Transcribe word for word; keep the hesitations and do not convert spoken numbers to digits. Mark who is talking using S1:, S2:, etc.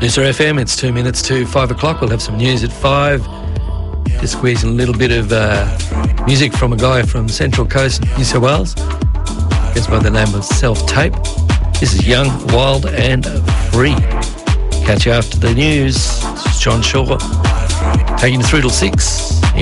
S1: Noosa F M, it's two minutes to five o'clock. We'll have some news at five. Just squeeze in a little bit of uh, music from a guy from Central Coast, New South Wales. Goes by the name of Self Tape. This is Young, Wild and Free. Catch you after the news. This is John Shaw taking you through till six.